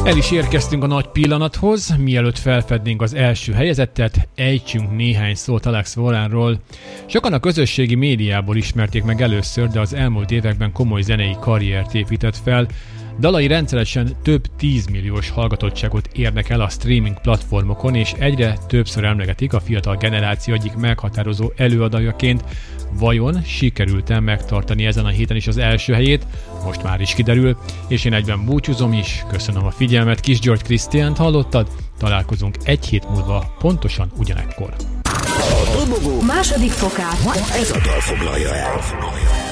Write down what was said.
El is érkeztünk a nagy pillanathoz, mielőtt felfednénk az első helyezettet, ejtsünk néhány szót Alex Warrenról. Sokan a közösségi médiából ismerték meg először, de az elmúlt években komoly zenei karriert épített fel. Dalai rendszeresen több 10 milliós hallgatottságot érnek el a streaming platformokon, és egyre többször emlegetik a fiatal generáció egyik meghatározó előadójaként. Vajon sikerült-e megtartani ezen a héten is az első helyét? Most már is kiderül, és én egyben búcsúzom is. Köszönöm a figyelmet, Kis George Christiant hallottad? Találkozunk egy hét múlva, pontosan ugyanekkor. A dobogó második fokát ez a dal foglalja el.